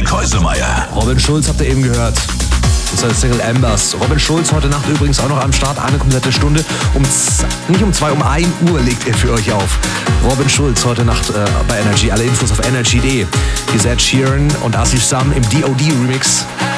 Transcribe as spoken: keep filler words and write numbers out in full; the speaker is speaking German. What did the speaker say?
Keusemeier. Robin Schulz habt ihr eben gehört. Das ist der Single Ambers. Robin Schulz heute Nacht übrigens auch noch am Start. Eine komplette Stunde. Um nicht um zwei, um ein Uhr legt er für euch auf. Robin Schulz heute Nacht äh, bei Energy. Alle Infos auf energy punkt de. Hier ist Ed Sheeran und Asif Sam im D O D Remix.